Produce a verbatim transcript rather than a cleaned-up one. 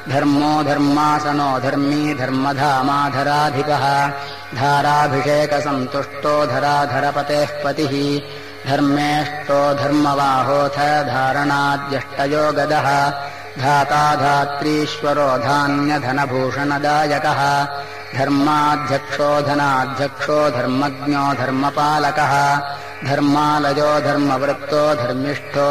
धर्मो धर्मासनो धर्मी धर्मधामाधराधिपः धाराभिषेकसन्तुष्टो धराधरपतेः पतिः धर्मेष्टो धर्मवाहोऽथ धारणाद्यष्टयो गदः धाता धात्रीश्वरो धान्यधनभूषणदायकः धर्माध्यक्षो धनाध्यक्षो धर्मज्ञो धर्मपालकः धर्मालयो धर्मवृत्तो धर्मिष्ठो